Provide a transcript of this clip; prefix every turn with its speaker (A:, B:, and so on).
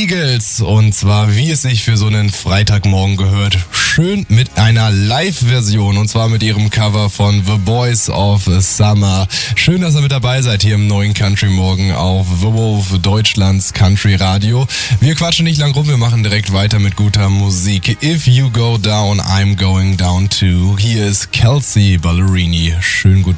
A: Eagles. Und zwar, wie es sich für so einen Freitagmorgen gehört, schön mit einer Live-Version. Und zwar mit ihrem Cover von The Boys of Summer. Schön, dass ihr mit dabei seid hier im neuen Country Morgen auf The Wolf, Deutschlands Country Radio. Wir quatschen nicht lang rum, wir machen direkt weiter mit guter Musik. If you go down, I'm going down too. Hier ist Kelsea Ballerini. Schönen guten